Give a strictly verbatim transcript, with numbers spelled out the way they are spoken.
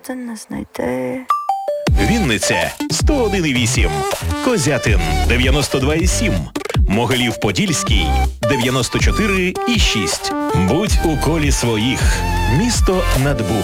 це не знайти. Вінниця сто один і вісім, Козятин дев'яносто два і сім, Могилів-Подільський дев'яносто чотири і шість. Будь у колі своїх. Місто над Бугом.